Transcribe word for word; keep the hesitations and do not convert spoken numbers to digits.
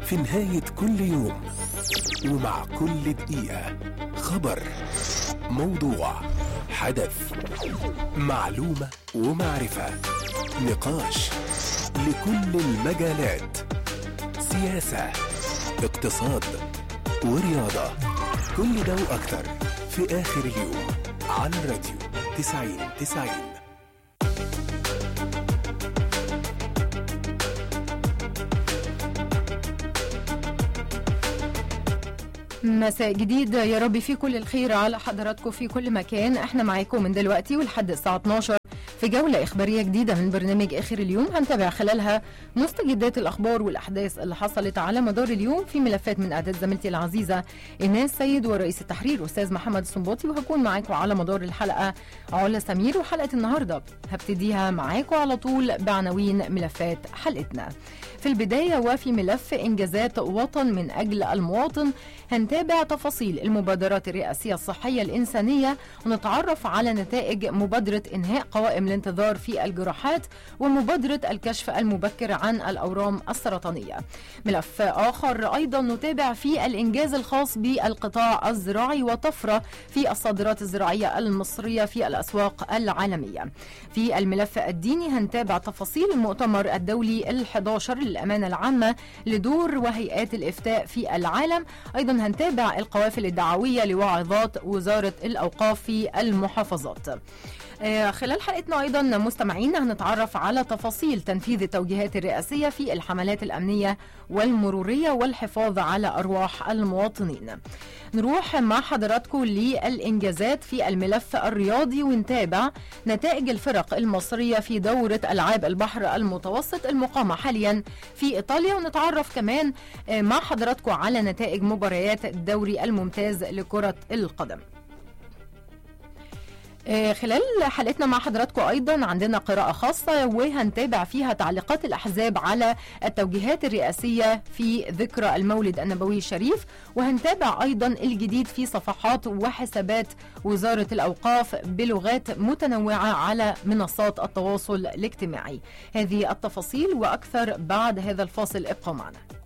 في نهاية كل يوم ومع كل دقيقة خبر، موضوع، حدث، معلومة ومعرفة، نقاش لكل المجالات، سياسة، اقتصاد ورياضة، كل ده وأكتر في آخر اليوم على الراديو تسعين تسعين. مساء جديد يا رب في كل الخير على حضراتكم في كل مكان. احنا معاكم من دلوقتي ولحد الساعة اتناشر في جولة إخبارية جديدة من برنامج آخر اليوم، هنتابع خلالها مستجدات الأخبار والأحداث اللي حصلت على مدار اليوم في ملفات من إعداد زميلتي العزيزة إيناس سيد ورئيس التحرير أستاذ محمد السنباطي، وهكون معاكم على مدار الحلقة علا سمير. وحلقة النهاردة هبتديها معاكم على طول بعناوين ملفات حلقتنا. في البداية وفي ملف إنجازات وطن من أجل المواطن، هنتابع تفاصيل المبادرات الرئاسية الصحية الإنسانية ونتعرف على نتائج مبادرة إنهاء قوائم الانتظار في الجراحات ومبادرة الكشف المبكر عن الأورام السرطانية. ملف آخر أيضا نتابع فيه الإنجاز الخاص بالقطاع الزراعي وطفرة في الصادرات الزراعية المصرية في الأسواق العالمية. في الملف الديني هنتابع تفاصيل المؤتمر الدولي الحادي عشر للأمانة العامة لدور وهيئات الإفتاء في العالم. أيضا هنتابع القوافل الدعوية لوعظات وزارة الأوقاف في المحافظات. خلال حلقتنا أيضا مستمعين هنتعرف على تفاصيل تنفيذ التوجيهات الرئاسية في الحملات الأمنية والمرورية والحفاظ على أرواح المواطنين. نروح مع حضراتكم للإنجازات في الملف الرياضي ونتابع نتائج الفرق المصرية في دورة ألعاب البحر المتوسط المقامة حاليا في إيطاليا، ونتعرف كمان مع حضراتكم على نتائج مباريات الدوري الممتاز لكرة القدم. خلال حلقتنا مع حضراتكم أيضا عندنا قراءة خاصة وهنتابع فيها تعليقات الأحزاب على التوجيهات الرئاسية في ذكرى المولد النبوي الشريف، وهنتابع أيضا الجديد في صفحات وحسابات وزارة الأوقاف بلغات متنوعة على منصات التواصل الاجتماعي. هذه التفاصيل وأكثر بعد هذا الفاصل، ابقوا معنا.